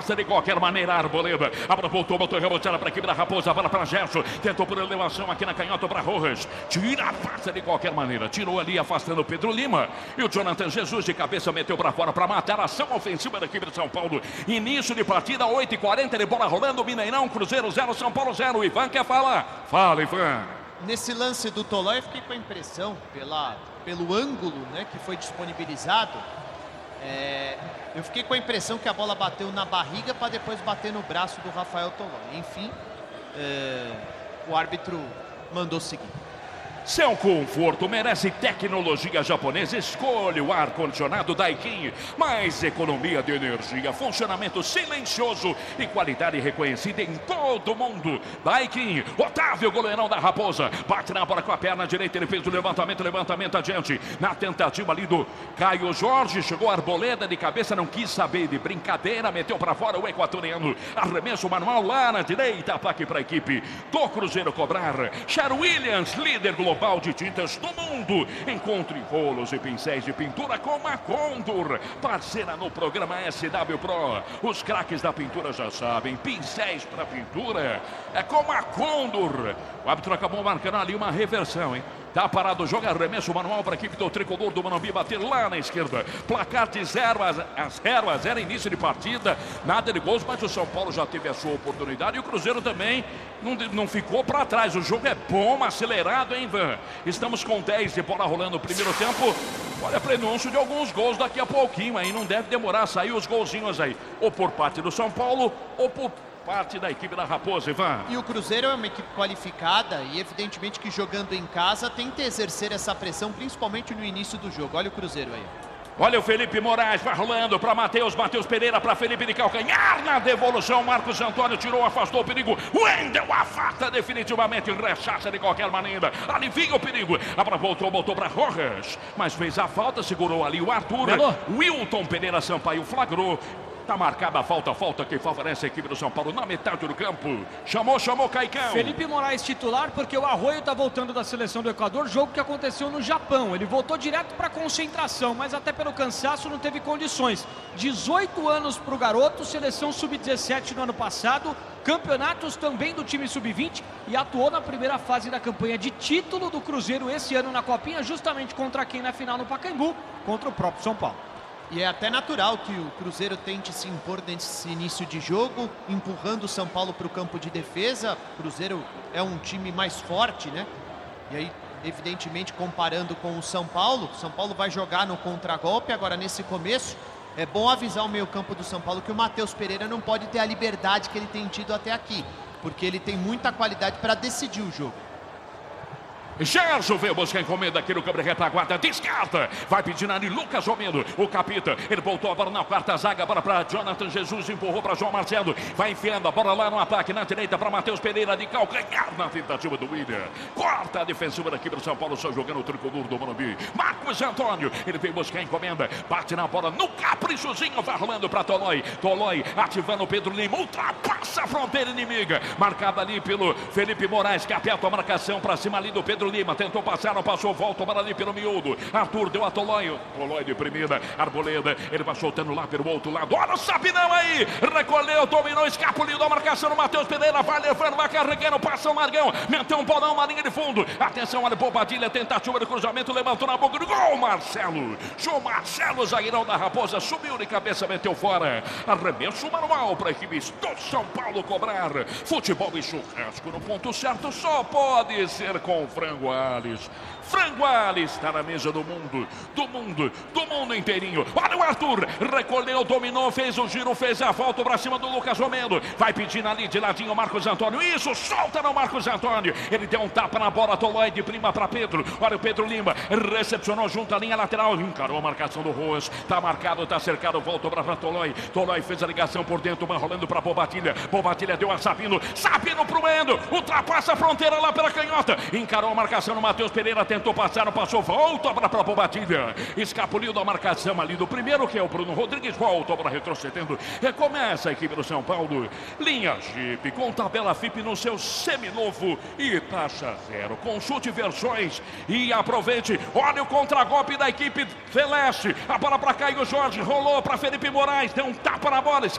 passa de qualquer maneira, Arboleda. A bola voltou, botou reboteada para a equipe da Raposa. A bola para Gerson. Tentou por elevação aqui na canhota para Rojas. Tira a passa de qualquer maneira. Tirou ali, afastando o Pedro Lima. E o Jonathan Jesus de cabeça meteu para fora para matar a ação ofensiva da equipe de São Paulo. Início de partida, 8h40 de bola rolando. Mineirão, Cruzeiro 0, São Paulo 0. Ivan quer falar? Fala, Ivan. Nesse lance do Tolói, eu fiquei com a impressão, pelo ângulo, né, que foi disponibilizado, eu fiquei com a impressão que a bola bateu na barriga para depois bater no braço do Rafael Tolói. Enfim, o árbitro mandou seguir. Seu conforto merece tecnologia japonesa. Escolha o ar-condicionado Daikin. Mais economia de energia, funcionamento silencioso e qualidade reconhecida em todo o mundo. Daikin, Otávio, goleirão da Raposa. Bate na bola com a perna direita, ele fez o levantamento adiante. Na tentativa ali do Caio Jorge, chegou a Arboleda de cabeça, não quis saber de brincadeira, meteu para fora o equatoriano. Arremesso manual lá na direita, ataque para a equipe do Cruzeiro cobrar. Cher Williams, líder global de tintas do mundo. Encontre rolos e pincéis de pintura com a Condor, parceira no programa SW Pro. Os craques da pintura já sabem, pincéis para pintura é com a Condor. O árbitro acabou marcando ali uma reversão, hein? Tá parado o jogo, arremesso manual para a equipe do tricolor do Morumbi bater lá na esquerda. Placar de 0-0, início de partida, nada de gols, mas o São Paulo já teve a sua oportunidade e o Cruzeiro também não ficou para trás. O jogo é bom, acelerado, hein, Ivan? Estamos com 10 de bola rolando no primeiro tempo. Olha, prenúncio de alguns gols daqui a pouquinho aí, não deve demorar a sair os golzinhos aí, ou por parte do São Paulo, ou por parte da equipe da Raposa, Ivan. E o Cruzeiro é uma equipe qualificada e evidentemente que jogando em casa tenta exercer essa pressão, principalmente no início do jogo. Olha o Cruzeiro aí. Olha o Felipe Moraes, vai rolando para Matheus Pereira, para Felipe de calcanhar, na devolução, Marcos Antônio tirou, afastou o perigo, Wendel afasta definitivamente, rechaça de qualquer maneira, alivia o perigo, a bola voltou para Rojas, mas fez a falta, segurou ali o Arthur, Belo. Wilton Pereira Sampaio flagrou. Tá marcada a falta que favorece a equipe do São Paulo na metade do campo. Chamou Caicão. Felipe Moraes titular porque o Arroio tá voltando da seleção do Equador, jogo que aconteceu no Japão. Ele voltou direto para concentração, mas até pelo cansaço não teve condições. 18 anos para o garoto, seleção sub-17 no ano passado, campeonatos também do time sub-20 e atuou na primeira fase da campanha de título do Cruzeiro esse ano na Copinha, justamente contra quem na final no Pacaembu, contra o próprio São Paulo. E é até natural que o Cruzeiro tente se impor nesse início de jogo, empurrando o São Paulo para o campo de defesa. O Cruzeiro é um time mais forte, né? E aí, evidentemente, comparando com o São Paulo vai jogar no contragolpe. Agora, nesse começo, é bom avisar o meio-campo do São Paulo que o Matheus Pereira não pode ter a liberdade que ele tem tido até aqui, porque ele tem muita qualidade para decidir o jogo. Gerson veio buscar encomenda aqui no câmera retaguarda, descarta, vai pedindo ali Lucas Romero, o capita, ele voltou a bola na quarta zaga, bola para Jonathan Jesus, empurrou para João Marcelo, vai enfiando a bola lá no ataque, na direita para Matheus Pereira de calcanhar na tentativa do William, corta a defensiva daqui do São Paulo, só jogando o tricolor do Morumbi, Marcos Antônio, ele veio buscar encomenda, bate na bola no caprichozinho, vai rolando para Tolói ativando o Pedro Lima, ultrapassa a fronteira inimiga, marcada ali pelo Felipe Moraes, que aperta a marcação para cima ali do Pedro Lima, tentou passar, não passou, volta para ali pelo miúdo, Arthur deu a Tolói de primeira, Arboleda, ele vai soltando lá pelo outro lado, olha o Sabinão aí, recolheu, dominou, escapuliu da marcação no Matheus Pereira, vai levando, vai carregando, passa o Margão, meteu um bolão na linha de fundo, atenção, olha, Bobadilha, tentativa de cruzamento, levantou na boca do gol, Marcelo, João Marcelo, zagueirão da Raposa, subiu de cabeça, meteu fora, arremesso manual para a equipe do São Paulo cobrar, futebol e churrasco no ponto certo, só pode ser com Frango Alves. Frango Alves está na mesa do mundo inteirinho. Olha o Arthur, recolheu, dominou, fez o giro, fez a volta para cima do Lucas Romero. Vai pedindo ali de ladinho o Marcos Antônio. Isso, solta no Marcos Antônio. Ele deu um tapa na bola, Tolói de prima para Pedro. Olha o Pedro Lima, recepcionou junto à linha lateral, encarou a marcação do Roas. Tá marcado, tá cercado, voltou para Tolói. Tolói fez a ligação por dentro, vai rolando para Bobadilha. Bobadilha deu a Sabino pro Endo, ultrapassa a fronteira lá pela canhota. Encarou a marcação no Matheus Pereira, tentou passar, não passou, volta para a Bobadilha. Escapuliu da marcação ali do primeiro, que é o Bruno Rodrigues, voltou para retrocedendo. Recomeça a equipe do São Paulo. Linha Jeep com tabela FIP no seu seminovo e taxa zero. Consulte versões e aproveite. Olha o contragolpe da equipe Celeste. A bola para Caio Jorge, rolou para Felipe Moraes, deu um tapa na bola,